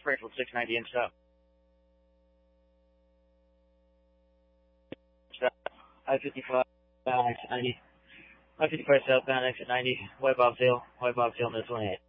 Springfield 690 inch up. I-55 bound exit 90. I-55 southbound exit 90. White Bobtail, no 28.